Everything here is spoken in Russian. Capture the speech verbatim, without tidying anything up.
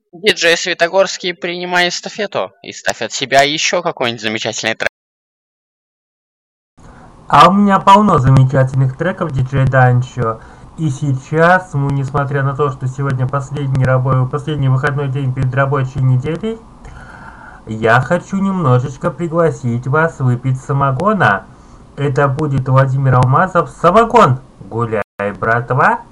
Диджей Светогорский, принимай эстафету и ставь от себя еще какой-нибудь замечательный трек. А у меня полно замечательных треков, диджей Данчо. И сейчас, ну, несмотря на то, что сегодня последний, рабо... последний выходной день перед рабочей неделей, я хочу немножечко пригласить вас выпить самогона. Это будет Владимир Алмазов. Самогон! Гуляй, братва!